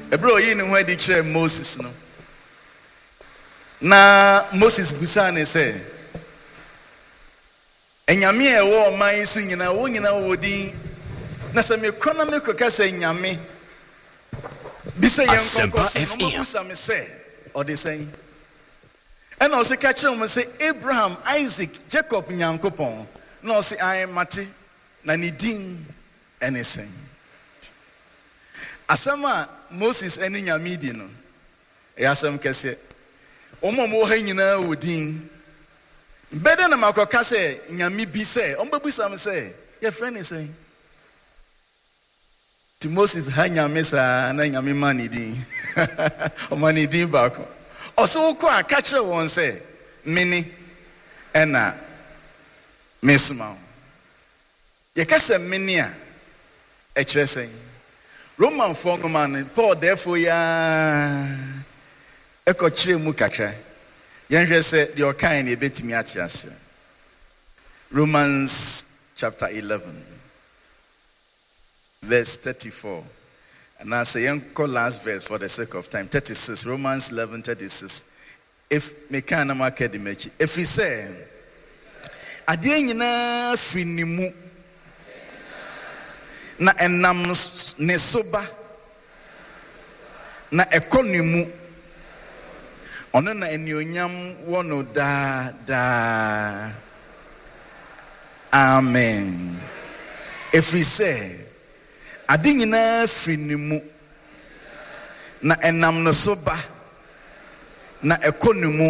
Ebro yi ne ho adi kyerɛ Moses no. Na Moses busa ne sɛ, enyame a ɛwɔ ɔman yi so nyina wo nyina wo din na sɛ mekɔ na mekɔka sɛ nyame bi sɛ yɛn nkɔnkɔ so no mabusa me sɛ ɔde sɛn ɛna ɔse ka kyerɛ mo sɛ Abraham, Isaac, Jacob Nyankopɔn na ɔse ayɛ mate na ne din ɛne sɛn. Asɛm a Moses ɛne nyame di no ɛyɛ asɛm kɛseɛ. Ɔmo mo ha nyinaa wɔ din. Bɛdɛ na makɔka sɛ nyame bi sɛ ɔmbɛbusa me sɛ yɛfrɛ ne sɛn. To Moses ha nyame saa na nyame ma ne din. Ɔma ne din baako. Ɔso wokɔ a ka kyerɛ wɔn sɛ mene ɛna mesoma wo. Yɛka sɛ mene a ɛkyerɛ sɛn. Romanfoɔ nwoma no Paul therefore ya ɛkɔkyerɛ mu kakra. Yɛnhwɛ sɛ deɛ ɔkae ne ɛbɛtumi ate ase. Romans chapter 11 verse 34. And I say yɛnkɔ last verse for the sake of time. 36. Romans 11:36. If meka na maka de m'akyi. Ɛfiri sɛ adeɛ nyinaa firi ne mu na ɛnam ne so ba na ɛkɔ ne mu ɔno na anuonyam wɔ no daa. Amen. Ɛfiri sɛ ade nyinaa firi ne mu na ɛnam no so ba na ɛkɔ ne mu.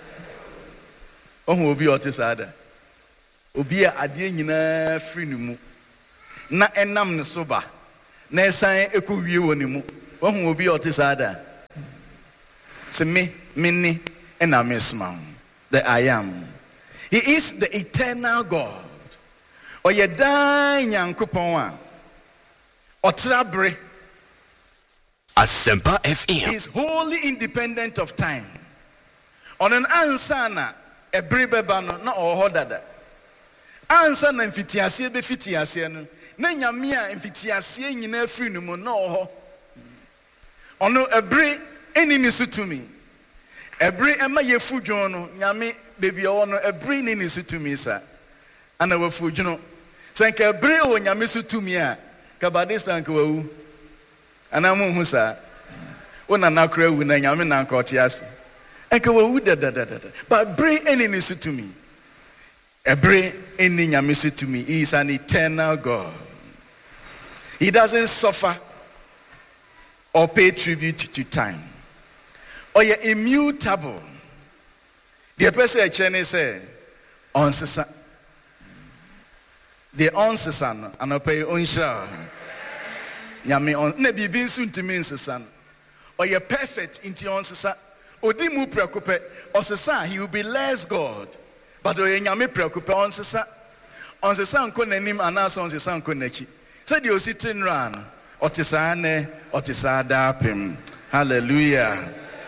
Ɔho obi a ɔte saa da. Obi a adeɛ nyinaa firi ne mu na ɛnam ne so ba na ɛsan ɛkɔ wie wɔ ne mu. Ɔho obi a ɔte saa da. Sɛ me ɛna mesoma ho. The I am. He is the eternal God. Ɔyɛ daa Nyankopɔn a Otrabre. Asempa FM is wholly independent of time. On an ansana ebri beba no na oho dada. Ansa na mfitiasie be fitiasie no. Na nyame a mfitiasie nyina afiri no mu na oho. Ono ebri eni ni sutumi. Ebri ema yefu dwon no nyame bebi owo no ebri ni sutumi sa. Ana wafu dwon. Sanka ebri o nyame sutumi a kabade sanka wawu anamu hu sa ona nakra wu na nyame na nka otiase enka wawu da but bring any nisu to me every any nyame su to me. He is an eternal God. He doesn't suffer or pay tribute to time. Or you're immutable. The person chene say on sesa the onsesa and I pay unsha. Nyame on na bibi nso ntimi nsesa. Or you're perfect into onsesa. Odi mu preocupe osesa he will be less God. But oye nyame preocupe onsesa. Onsesa nko nanim anaso onsesa nko nachi. Said you sitting ran otisane otisada. Hallelujah.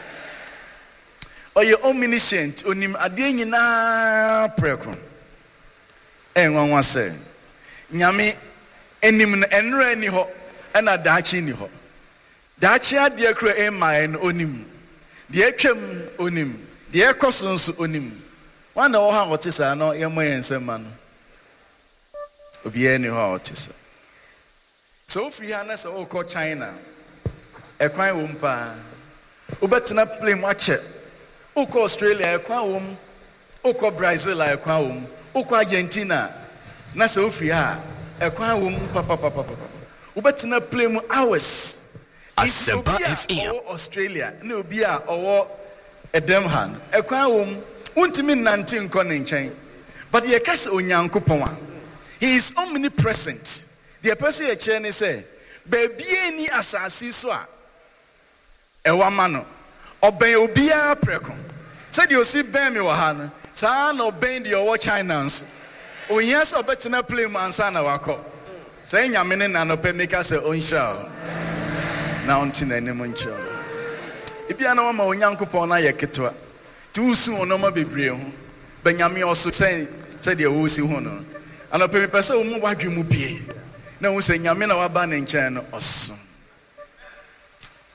Oye omniscient onim ade nyina preko. Enwanwa se nyame enim na enra ni ho ena daachi ni ho. Daachi ade kro emae no onim. De atwam onim. De ekosonso onim. Wana wo ha otisa no yemo yensema no. Obi ani ho otisa. So free ha na se o ko China. Ekwan wo mpa. Obetina plane wache. Uko Australia ekwa wom, uko Brazil ekwa wom, uko Argentina na se ofri ha ekwa wom papa. Ubetina play mu hours. Asempa FM Australia na obi a owo Edemhan ekwa wom untimi nante nko ne nchen. But ye kase onyankopon a he is omnipresent. The person ye che ne say baby ni asasi so a ewa ma no oben obia preko. Said you see ben me wahana. Sa no ben the owo China nso. Ohia se obetina play man sa na wako. Say nyame ne na no pe make us onsha. Na onti na anim ncho. Ibia na ma onyankopon na ye ketwa. Ti usu onoma bebre ho. Ba nyame oso say de wo si ho no. Ana pe me pese wo mu wadwe mu bie. Na wo say nyame na waba ne nchen no oso.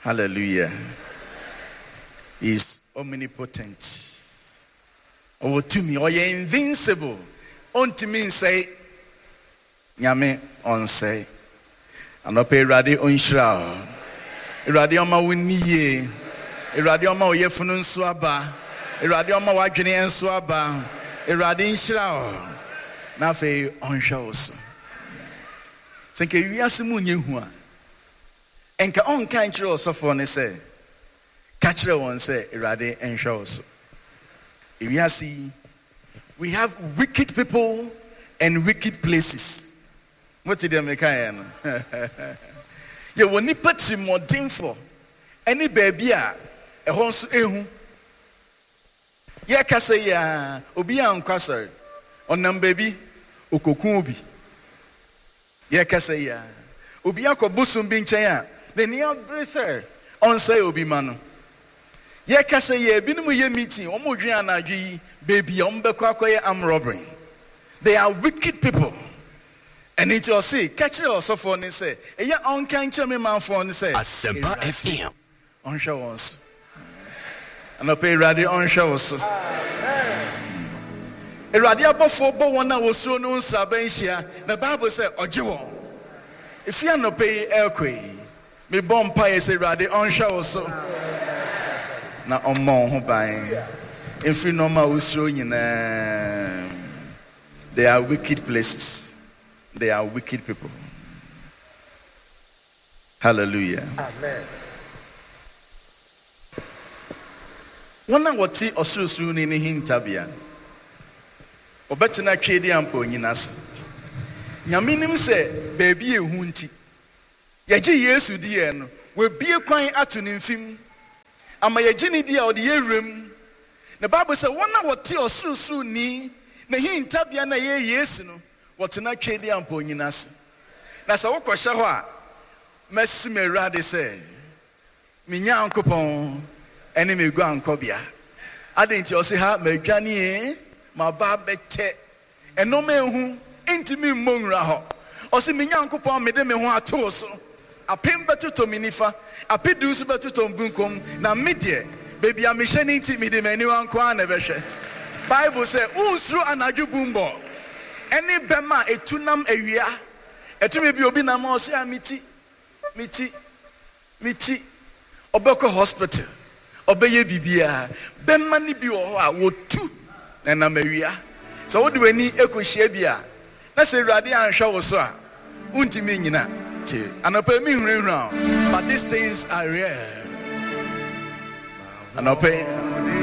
Hallelujah. He is omnipotent. Oh, to me, oh, you're invincible. Unto me, say, Nyame on say, and up a radio on shroud. A radioma winnie, a radioma yefunun swaba, a radioma wagini and swaba, a radin shroud. Nafe on shows. Think you are Simunia. And on country or so for say, catch one say, Irade and shows. If you see, we have wicked people and wicked places. What did they make? You will need put more thing for any baby a horse ehu. Ya kasa ya obi an kwasar onam baby okokubi. Ya kasa ya obi akobusum bi nchen a the near bracer on say obi mano. Ya kasa ya binumu ye meeting omo dwen anadwi baby ombekọ akoye am robbery. They are wicked people. And it will see, catch it also for me say, yeah, on can me man for say, Asempa FM. On show us. And I pay radio on show us. A radio before one was so known Sabensia, the Bible said, Ojo. If you are not pay airquay, me bomb pie say radio on show us. Now on more buying. If you know my Usro, they are wicked places. They are wicked people. Hallelujah. Amen. Wana wati osusu ni hintabia. Obetina twedi ampo nyinas. Nyaminim se baby ehu nti. Yaji Yesu die no, we bie kwan ato ne mfim. Ama yaji ni dia ode yewrem. The Bible say wana wati osusu ni na hintabia na ye Yesu no. What's not Chedi and Poninas? Nasa woko shawa, Messi me rade say, Minya Uncopon, enemy go and cobia. I didn't you see her, me Johnny, my barbette, and no man who ain't me mongraho. Or see Minya Uncopon, Madame Toso, a pin better to Minifa, a pedus better to Bunkum, now midye, baby, I'm missioning to me the menu on Quanabeshe. Bible say, Usru and Aju Bumbo. Any bema etunam ewia etumi bi obi na ma o se miti obeko hospital obeye bibia bema ni bi wo ho a wotu na mawia so wo de wani ekohia bia na se urade anhwa wo so a untimi nyina ti anopa mi hurahura but these things are rare anopa